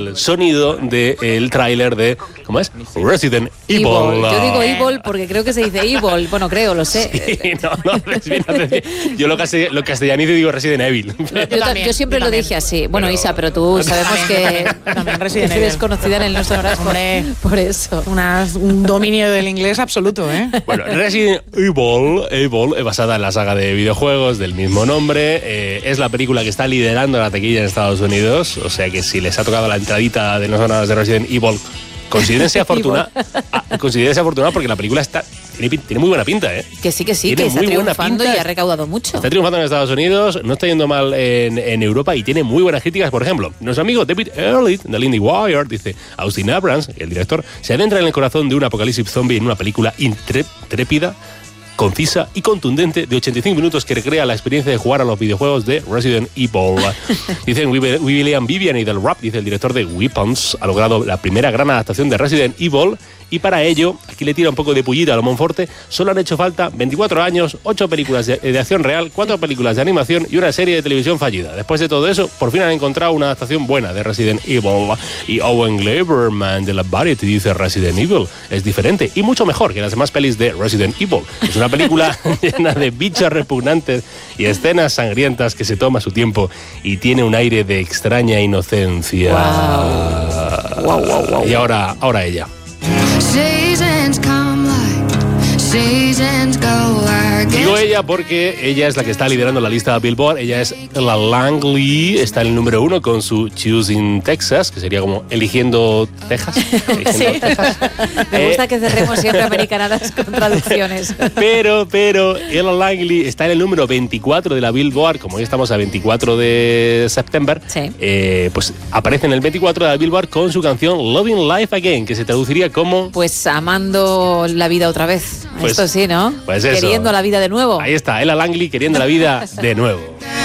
el sonido del tráiler de, ¿cómo es? Resident Evil. Yo digo Evil porque creo que se dice Evil. Bueno, creo, lo sé. Sí, yo lo castellanizo y digo Resident Evil. Yo siempre lo dije así. Bueno, Isa, pero tú sabemos que eres conocida en el nuestro horario por eso. Un dominio del inglés absoluto, ¿eh? Bueno, Resident Evil es basada en la saga de videojuegos del mismo nombre. Es la película que está liderando la taquilla en Estados Unidos. O sea que si les ha tocado la entradita de los horas de Resident Evil, considérense afortunados porque la película tiene muy buena pinta, ¿eh? Que sí, que está triunfando y ha recaudado mucho. Está triunfando en Estados Unidos, no está yendo mal en Europa y tiene muy buenas críticas. Por ejemplo, nuestro amigo David Ehrlich de IndieWire dice: Austin Abrams, el director, se adentra en el corazón de un apocalipsis zombie en una película intrépida, concisa y contundente de 85 minutos que recrea la experiencia de jugar a los videojuegos de Resident Evil. Dicen William Vivian y del Rap, dice el director de Weapons, ha logrado la primera gran adaptación de Resident Evil y para ello, aquí le tira un poco de pullita a lo Monforte, solo han hecho falta 24 años, 8 películas de acción real, 4 películas de animación y una serie de televisión fallida. Después de todo eso, por fin han encontrado una adaptación buena de Resident Evil. Y Owen Gleiberman de la Variety dice: Resident Evil es diferente y mucho mejor que las demás pelis de Resident Evil. Es una película llena de bichos repugnantes y escenas sangrientas que se toma su tiempo y tiene un aire de extraña inocencia. Wow. Y ahora ella. Digo ella porque ella es la que está liderando la lista de Billboard. Ella es Ella Langley, está en el número 1 con su Choosing Texas, que sería como eligiendo Texas. Texas. Me gusta que cerremos siempre americanadas con traducciones. Pero Ella Langley está en el número 24 de la Billboard. Como hoy estamos a 24 de septiembre, sí. Pues aparece en el 24 de la Billboard con su canción Loving Life Again, que se traduciría como... Pues amando la vida otra vez. Pues, esto sí, ¿no? Pues eso. Queriendo la vida de nuevo. Ahí está, Ella Langley queriendo la vida de nuevo.